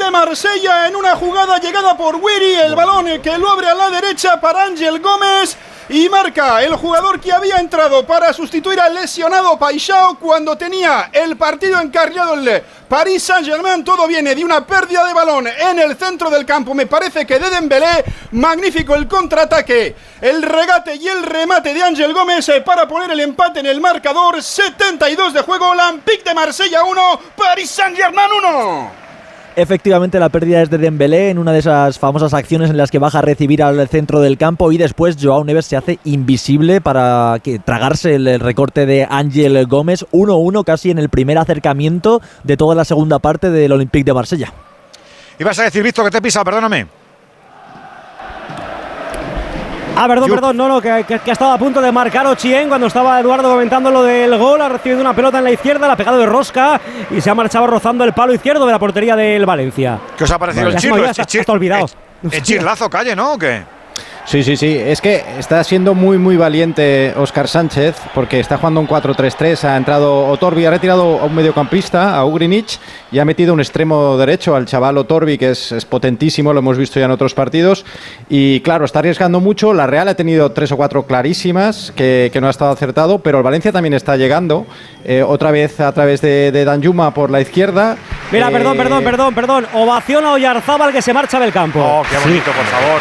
de Marsella en una jugada llegada por Wiri, el balón que lo abre a la derecha para Ángel Gómez y marca el jugador que había entrado para sustituir al lesionado Paixão cuando tenía el partido encarrilado el Paris Saint-Germain. Todo viene de una pérdida de balón en el centro del campo, me parece que de Dembélé. Magnífico el contraataque, el regate y el remate de Ángel Gómez para poner el empate en el marcador. 72 de juego, Olympique de Marsella 1, Paris Saint-Germain 1. Efectivamente, la pérdida es de Dembélé en una de esas famosas acciones en las que baja a recibir al centro del campo y después Joao Neves se hace invisible para tragarse el recorte de Ángel Gómez. 1-1 casi en el primer acercamiento de toda la segunda parte del Olympique de Marsella. Ibas a decir, Víctor, que te he pisado, perdóname. Perdón, que estaba a punto de marcar Ochieng cuando estaba Eduardo comentando lo del gol. Ha recibido una pelota en la izquierda, la ha pegado de rosca y se ha marchado rozando el palo izquierdo de la portería del Valencia. ¿Qué os ha parecido el chirlo? Está olvidado. El chirlazo, Calle, ¿no? ¿O qué? Sí, es que está siendo muy valiente Óscar Sánchez porque está jugando un 4-3-3, ha entrado Otorbi, ha retirado a un mediocampista, a Ugrinic, y ha metido un extremo derecho al chaval Otorbi, que es potentísimo, lo hemos visto ya en otros partidos, y claro, está arriesgando mucho. La Real ha tenido 3 o 4 clarísimas que no ha estado acertado, pero el Valencia también está llegando, otra vez a través de Danjuma por la izquierda. Mira, perdón, ovación a Oyarzábal que se marcha del campo. Oh, qué bonito, por favor.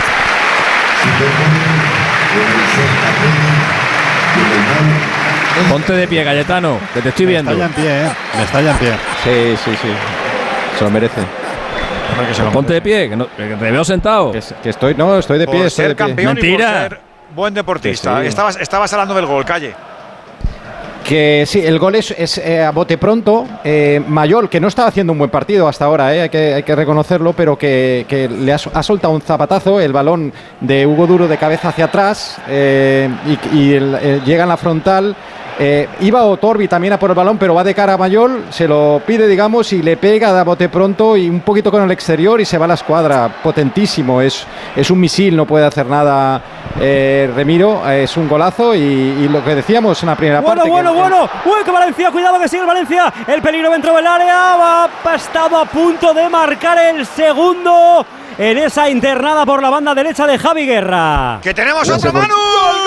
Ponte de pie, Cayetano, que te estoy viendo. Está ya en pie. Sí. Se lo merece. Ponte de pie, que te veo sentado. Que estoy de pie. Por ser campeón. Mentira. Y por ser buen deportista. Sí. Estabas hablando del gol, Calle. Que sí, el gol es a bote pronto. Mayol, que no estaba haciendo un buen partido hasta ahora, hay que reconocerlo, pero que le ha soltado un zapatazo, el balón de Hugo Duro de cabeza hacia atrás, y llega en la frontal. Iba Otorbi también a por el balón, pero va de cara a Mayol, se lo pide, digamos, y le pega a bote pronto y un poquito con el exterior y se va a la escuadra. Potentísimo, es un misil, no puede hacer nada Remiro, es un golazo y lo que decíamos en la primera parte. Bueno. Uy, que Valencia, cuidado que sigue el Valencia. El peligro dentro del área, ha estado a punto de marcar el segundo en esa internada por la banda derecha de Javi Guerra. ¡Que tenemos otro Manu!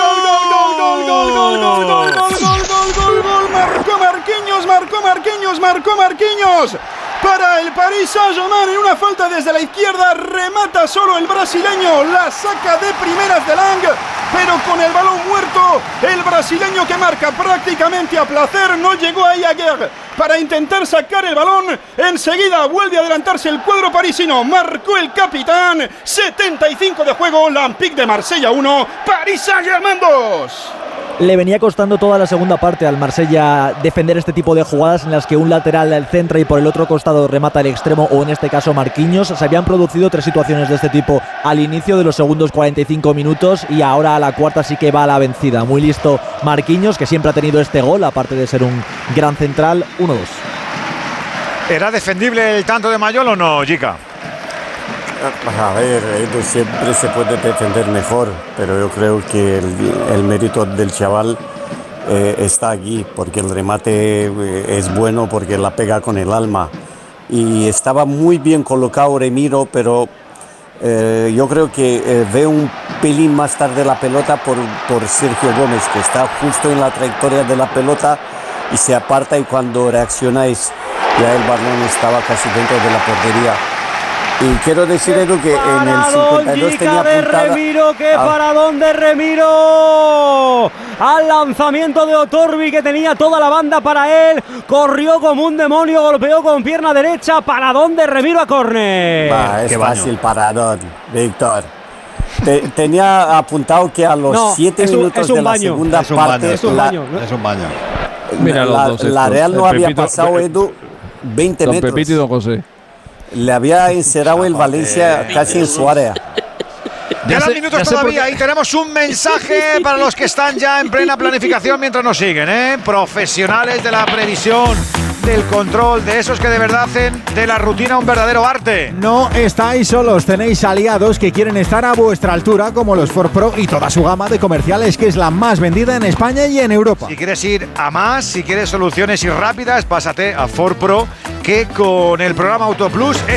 ¡Gol! Marcó Marquinhos para el Paris Saint-Germain en una falta desde la izquierda. Remata solo el brasileño, la saca de primeras de Lang, pero con el balón muerto, el brasileño que marca prácticamente a placer. No llegó ahí Aguerre para intentar sacar el balón. Enseguida vuelve a adelantarse el cuadro parisino. Marcó el capitán. 75 de juego, Olympique de Marsella 1, Paris Saint-Germain 2. Le venía costando toda la segunda parte al Marsella defender este tipo de jugadas en las que un lateral centra y por el otro costado remata el extremo, o en este caso Marquinhos. Se habían producido 3 situaciones de este tipo al inicio de los segundos 45 minutos y ahora a la cuarta sí que va a la vencida. Muy listo Marquinhos, que siempre ha tenido este gol, aparte de ser un gran central. 1-2. ¿Era defendible el tanto de Mayol o no, Jica? A ver, Edu, siempre se puede defender mejor, pero yo creo que el mérito del chaval está aquí, porque el remate es bueno, porque la pega con el alma. Y estaba muy bien colocado Remiro, pero yo creo que ve un pelín más tarde la pelota por Sergio Gómez, que está justo en la trayectoria de la pelota y se aparta, y cuando reaccionáis ya el balón estaba casi dentro de la portería. Y quiero decir, Edu, que en el 52 tenía apuntada... Remiro, ¡qué paradón de Remiro! Al lanzamiento de Otorbi, que tenía toda la banda para él. Corrió como un demonio, golpeó con pierna derecha. Paradón de Remiro a córner. Es fácil paradón, Víctor. Tenía apuntado que a los 7 minutos de la segunda parte... Es un baño. Mira los dos la Real no había pasado, Edu, 20 don metros. Pepito y don José. Le había encerrado el Valencia casi en su área. Quedan minutos todavía y tenemos un mensaje para los que están ya en plena planificación mientras nos siguen, profesionales de la previsión, del control, de esos que de verdad hacen de la rutina un verdadero arte. No estáis solos, tenéis aliados que quieren estar a vuestra altura, como los Ford Pro y toda su gama de comerciales, que es la más vendida en España y en Europa. Si quieres ir a más, si quieres soluciones y rápidas, pásate a Ford Pro, que con el programa Auto Plus